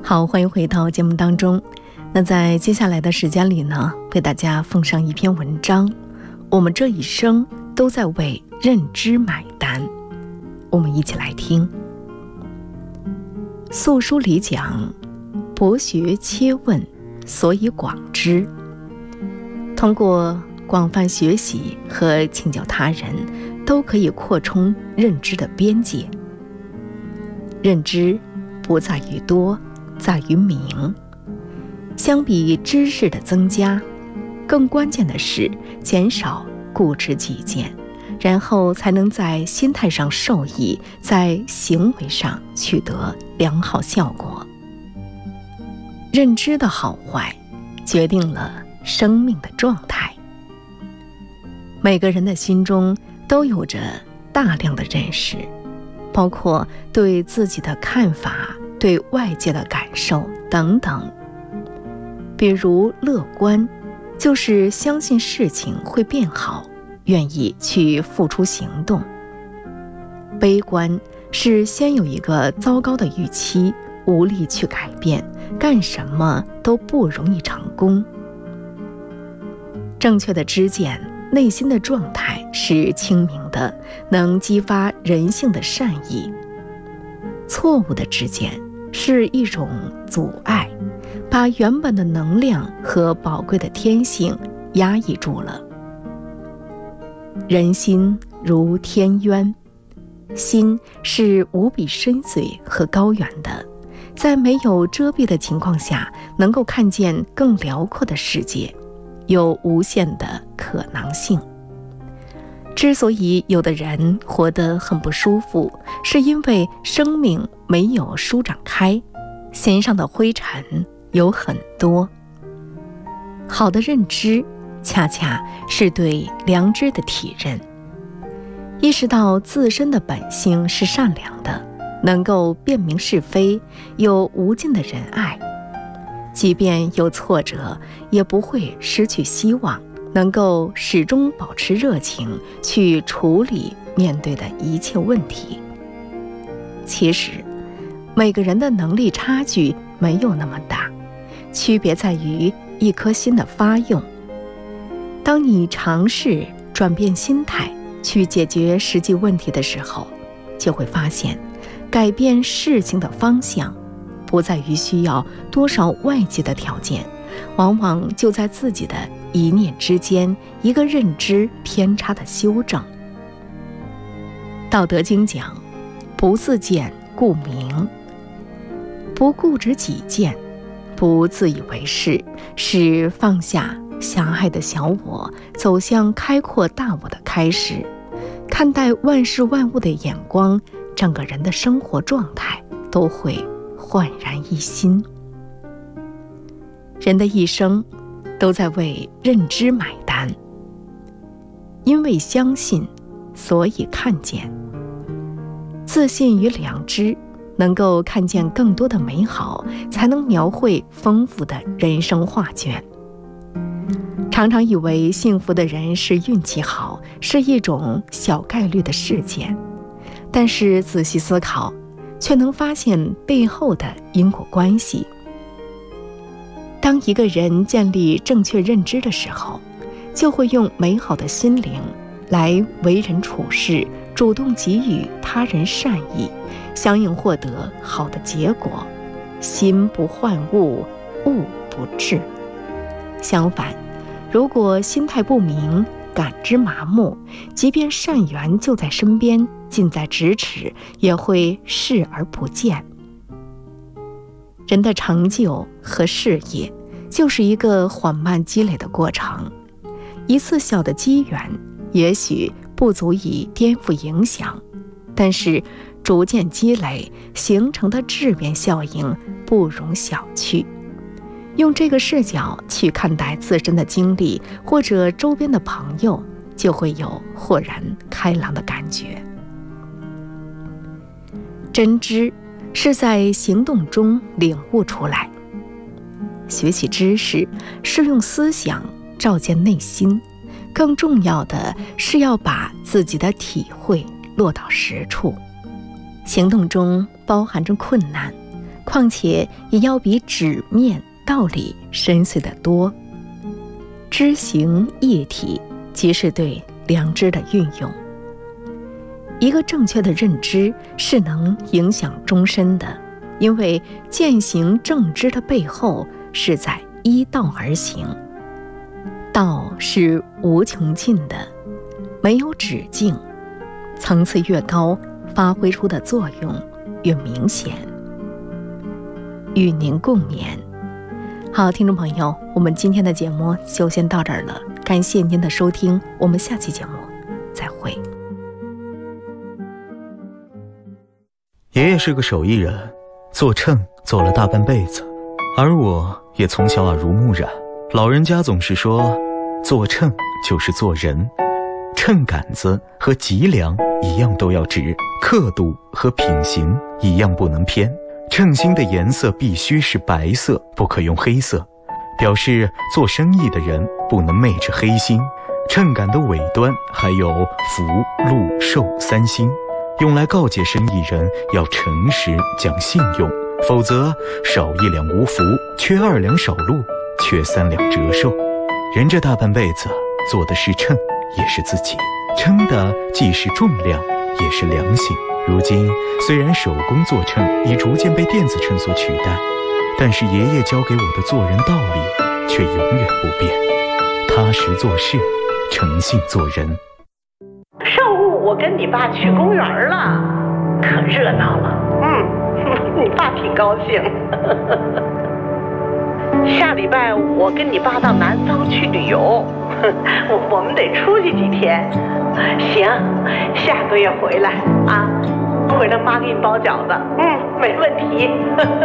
好，欢迎回到节目当中。那在接下来的时间里呢，为大家奉上一篇文章，我们这一生都在为认知买单。我们一起来听。素书里讲，博学切问，所以广知。通过广泛学习和请教他人，都可以扩充认知的边界。认知不在于多，在于明。相比知识的增加，更关键的是减少固执己见，然后才能在心态上受益，在行为上取得良好效果。认知的好坏决定了生命的状态。每个人的心中都有着大量的认识，包括对自己的看法、对外界的感受等等。比如乐观，就是相信事情会变好，愿意去付出行动。悲观是先有一个糟糕的预期，无力去改变，干什么都不容易成功。正确的知见，内心的状态是清明的，能激发人性的善意。错误的知见是一种阻碍，把原本的能量和宝贵的天性压抑住了。人心如天渊，心是无比深邃和高远的，在没有遮蔽的情况下，能够看见更辽阔的世界，有无限的可能性。之所以有的人活得很不舒服，是因为生命没有舒展开，心上的灰尘有很多。好的认知恰恰是对良知的体认，意识到自身的本性是善良的，能够辨明是非，有无尽的仁爱，即便有挫折也不会失去希望，能够始终保持热情去处理面对的一切问题。其实每个人的能力差距没有那么大，区别在于一颗心的发用。当你尝试转变心态去解决实际问题的时候，就会发现改变事情的方向不在于需要多少外界的条件，往往就在自己的一念之间，一个认知偏差的修正。道德经讲，不自见故明。不固执己见，不自以为是，是放下狭隘的小我，走向开阔大我的开始。看待万事万物的眼光，整个人的生活状态都会焕然一新。人的一生都在为认知买单，因为相信，所以看见。自信与良知，能够看见更多的美好，才能描绘丰富的人生画卷。常常以为幸福的人是运气好，是一种小概率的事件，但是仔细思考，却能发现背后的因果关系。当一个人建立正确认知的时候，就会用美好的心灵来为人处事，主动给予他人善意，相应获得好的结果。心不患物，物不至。相反，如果心态不明，感知麻木，即便善缘就在身边，近在咫尺，也会视而不见。人的成就和事业就是一个缓慢积累的过程，一次小的机缘也许不足以颠覆影响，但是逐渐积累形成的质变效应不容小觑。用这个视角去看待自身的经历或者周边的朋友，就会有豁然开朗的感觉。真知是在行动中领悟出来。学习知识是用思想照见内心，更重要的是要把自己的体会落到实处。行动中包含着困难， 况且也要比纸面道理深邃得多。知行一体，即是对良知的运用。一个正确的认知是能影响终身的，因为践行正知的背后是在依道而行。道是无穷尽的，没有止境，层次越高，发挥出的作用越明显。与您共勉。好，听众朋友，我们今天的节目就先到这儿了，感谢您的收听，我们下期节目再会。 爷爷是个手艺人，做秤做了大半辈子，而我也从小耳濡目染。老人家总是说，做秤就是做人，秤杆子和脊梁一样都要直，刻度和品行一样不能偏。秤芯的颜色必须是白色，不可用黑色，表示做生意的人不能昧着黑心。秤杆的尾端还有福、禄、寿三星，用来告诫生意人要诚实讲信用，否则少1两无福，缺2两少禄，缺3两折寿。人这大半辈子做的是秤，也是自己，称的既是重量，也是良心。如今虽然手工做秤已逐渐被电子秤所取代，但是爷爷教给我的做人道理却永远不变：踏实做事，诚信做人。 上午我跟你爸去公园了，可热闹了。你爸挺高兴。下礼拜我跟你爸到南方去旅游，我们得出去几天。行，下个月回来啊，回来妈给你包饺子。没问题。